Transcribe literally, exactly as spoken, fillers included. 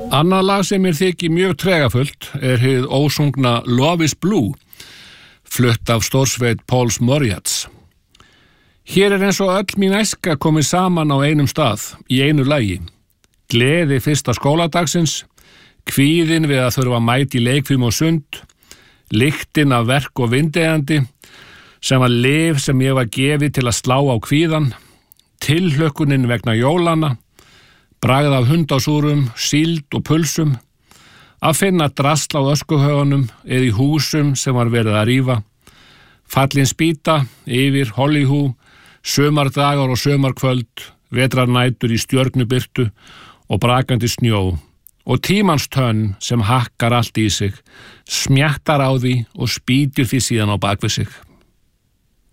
Annað lag sem mér þykir mjög tregafullt er hið ósungna Love is Blue, flutt af stórsveit Pauls Moriarty. Hér er eins og öll mín æska komið saman á einum stað, í einu lagi. Gleði fyrsta skóladagsins, kvíðin við að þurfa að mæta í leikfim og sund, lyktin af verk og vindeigandi, sem var lyf sem ég var gefið til að slá á kvíðan, tilhlökkunin vegna jólana, bragð af hundasúrum, síld og pulsum, að finna drasl á öskuhaugunum eða í húsum sem var verið að rífa, fallin spýta yfir Hollyhú, sömardagar og sömarkvöld, vetrarnætur í stjörnubirtu og brakandi snjó og tímans tönn sem hakkar allt í sig, smjattar á því og spýtir því síðan á bakvið sig.